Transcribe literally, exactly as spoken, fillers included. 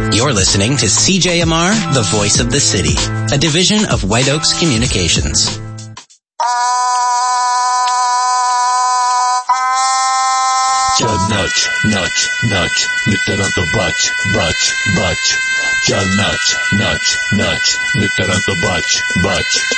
You're listening to C J M R, the voice of the city, a division of White Oaks Communications. चल नाच नाच नाच नित्यानंद बाच बाच बाच चल नाच नाच नाच नित्यानंद बाच बाच